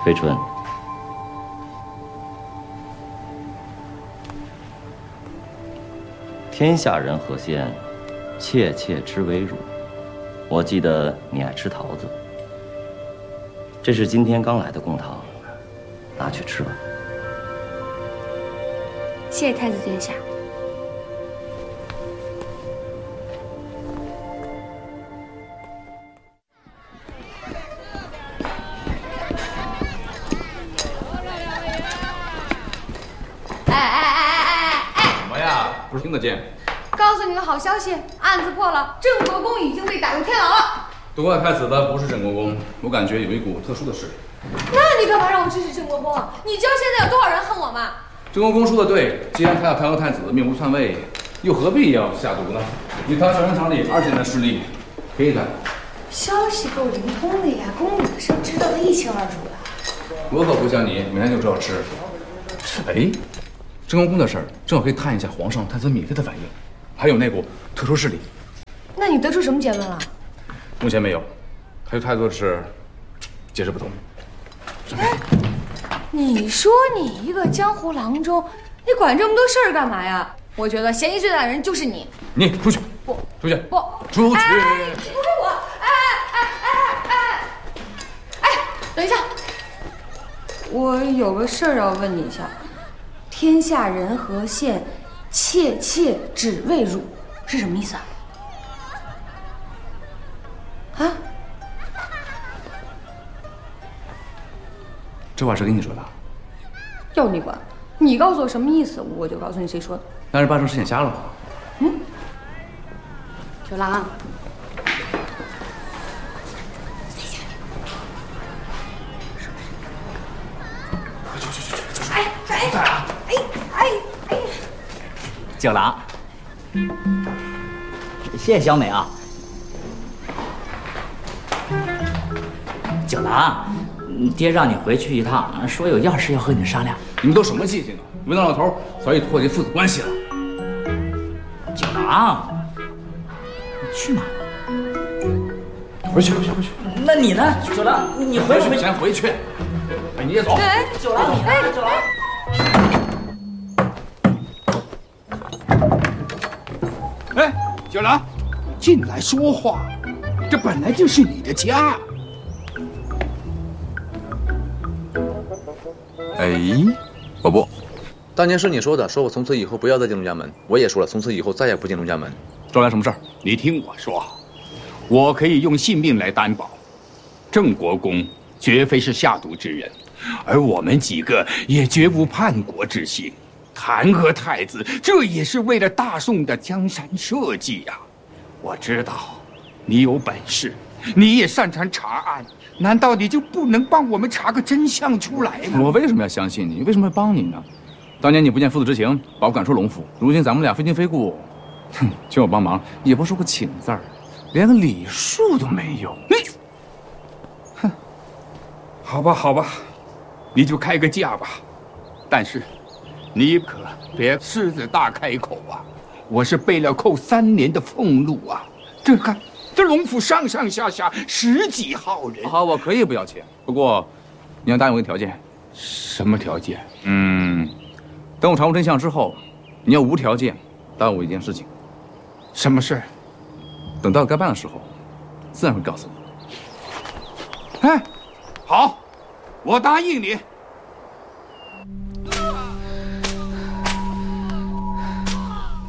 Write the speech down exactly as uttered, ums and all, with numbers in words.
飞春，天下人和县，切切之为乳。我记得你爱吃桃子，这是今天刚来的贡桃，拿去吃吧。 谢谢太子殿下。哎哎哎哎哎哎！ 什么呀？不是听得见？ 告诉你个好消息，案子破了，郑国公已经被打入天牢了。 毒害太子的不是郑国公，我感觉有一股特殊的势力。 那你干嘛让我支持郑国公啊？你知道现在有多少人恨我吗？ 郑国公说的对，既然他要弹劾太子，命不篡位，又何必要下毒呢？以他小人厂里二十年的势力，可以的。 消息够灵通的呀，宫里的事知道的一清二楚的。 我可不像你，每天就知道吃。哎，郑国公的事儿正好可以探一下皇上太子米妃的反应，还有那股特殊势力。 那你得出什么结论了？ 目前没有，还有太多的事解释不通。 哎，你说你一个江湖郎中，你管这么多事儿干嘛呀？我觉得嫌疑最大的人就是你。 你出去！ 不， 出去！ 不， 出去！ 哎，不是我！哎哎哎哎哎！哎，等一下，我有个事儿要问你一下。天下人和县，切切只为汝，是什么意思啊？啊？ 这话谁跟你说的？ 要你管！你告诉我什么意思，我就告诉你谁说的。 那是八成是眼瞎了吧？ 嗯。九郎，在下面。 去去去去！ 哎哎哎哎哎！ 九郎，谢谢小美啊。九郎，爹让你回去一趟，说有要事要和你商量。 你们都什么记性啊？为了老头早已脱离父子关系了。 九郎，你去哪？ 回去回去回去。 那你呢？九郎，你回去先回去。哎，你也走。 哎， 九郎，你呢？九郎。 哎，九郎，进来说话，这本来就是你的家。 哎，我不。 当年是你说的，说我从此以后不要再进龙家门。我也说了，从此以后再也不进龙家门。 庄来什么事儿？ 你听我说，我可以用性命来担保，郑国公绝非是下毒之人，而我们几个也绝无叛国之心。弹劾太子，这也是为了大宋的江山社稷呀。我知道你有本事，你也擅长查案，难道你就不能帮我们查个真相出来吗？ 我为什么要相信你？为什么会帮你呢？当年你不见父子之情，把我赶出龙府，如今咱们俩非亲非故，哼，请我帮忙也不说个请字儿，连个礼数都没有。 你，哼，好吧好吧，你就开个价吧，但是你可别狮子大开口啊！我是背了扣三年的俸禄啊！这看这龙府上上下下十几号人。 好，我可以不要钱，不过你要答应我一个条件。 什么条件？ 嗯。等我查出真相之后，你要无条件答应我一件事情。 什么事？ 等到该办的时候，自然会告诉你。 哎，好，我答应你。